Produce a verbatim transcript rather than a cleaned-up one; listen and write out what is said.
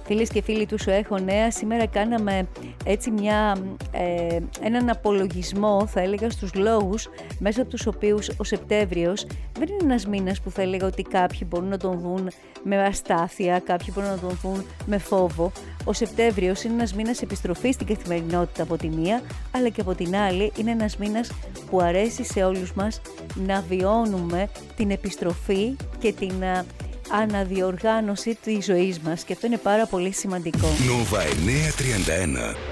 Φίλες και φίλοι του Σου Έχω Νέα, σήμερα κάναμε έτσι μια, ε, έναν απολογισμό, θα έλεγα, στους λόγους μέσα από τους οποίους ο Σεπτέμβριος δεν είναι ένας μήνας που θα έλεγα ότι κάποιοι μπορούν να τον δουν με αστάθεια, κάποιοι μπορούν να τον δουν με φόβο. Ο Σεπτέμβριος είναι ένας μήνας επιστροφής στην καθημερινότητα από τη μία, αλλά και από την άλλη είναι ένας μήνας που αρέσει σε όλους μας να βιώνουμε την επιστροφή και την αναδιοργάνωση της ζωής μας, και αυτό είναι πάρα πολύ σημαντικό. Νόβα εννιακόσια τριάντα ένα.